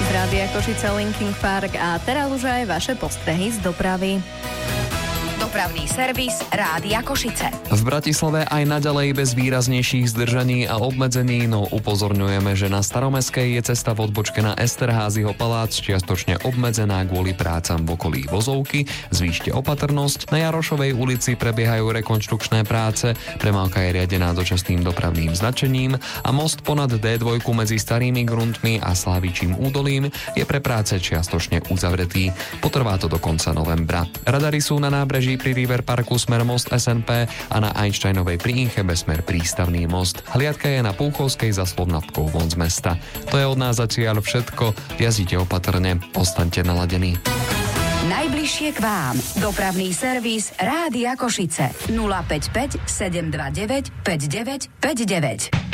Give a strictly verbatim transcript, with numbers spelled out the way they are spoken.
Rádia Košice, Linkin Park a teraz už aj vaše postrehy z dopravy. Dopravný servis Rádia Košice. V Bratislave aj naďalej bez výraznejších zdržaní a obmedzení, no upozorňujeme, že na Staromestskej je cesta v odbočke na Esterházyho palác čiastočne obmedzená kvôli prácam v okolí Vozovky. Zvýšte opatrnosť. Na Jarošovej ulici prebiehajú rekonštrukčné práce, premávka je riadená dočasným dopravným značením a most ponad dé dva medzi Starými Gruntmi a Slávičím údolím je pre práce čiastočne uzavretý. Potrvá to do konca novembra. Radary sú na nábreží pri River Parku smer most es en pé a na Einsteinovej pri Inchebe smer Prístavný most. Hliadka je na Púchovskej za Slovnatkou von z mesta. To je od nás zatiaľ všetko. Jazdite opatrne, ostaňte naladení. Najbližšie k vám. Dopravný servis Rádia Košice. nula päť päť sedem dva deväť päť deväť päť deväť.